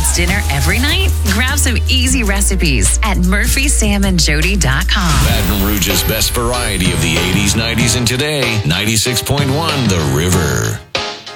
wants dinner every night? Grab some easy recipes at murphysamandjody.com. Baton Rouge's best variety of the 80s, 90s, and today. 96.1 The River.